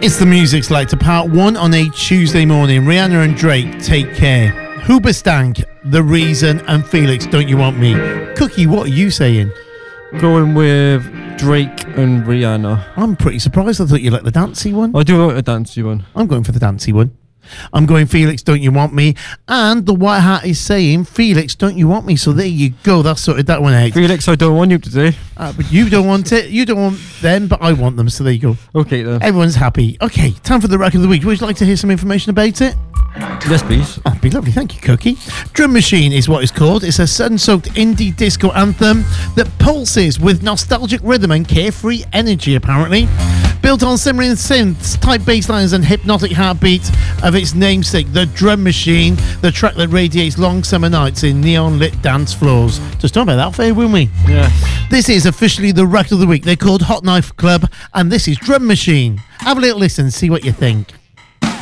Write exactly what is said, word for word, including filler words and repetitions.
It's the Music Selector, part one on a Tuesday morning. Rihanna and Drake, Take Care. Hoobastank, The Reason, and Felix, Don't You Want Me. Cookie, what are you saying? Going with Drake and Rihanna. I'm pretty surprised. I thought you liked the dancey one. I do like a dancey one. I'm going for the dancey one. I'm going Felix, Don't You Want Me. And the White Hat is saying Felix, Don't You Want Me. So there you go. That's sorted that one out. Felix, I don't want you today. Uh, but you don't want it. You don't want them, but I want them. So there you go. Okay then. Everyone's happy. Okay, time for the record of the week. Would you like to hear some information about it? Yes, please. That'd be lovely. Thank you, Cookie. Drum Machine is what it's called. It's a sun-soaked indie disco anthem that pulses with nostalgic rhythm and carefree energy, apparently. Built on simmering synths, tight bass lines and hypnotic heartbeat of its namesake, the Drum Machine, the track that radiates long summer nights in neon-lit dance floors. Just talk about that fair, wouldn't we? Yeah. This is officially the record of the week. They're called Hot Knife Club, and this is Drum Machine. Have a little listen, see what you think.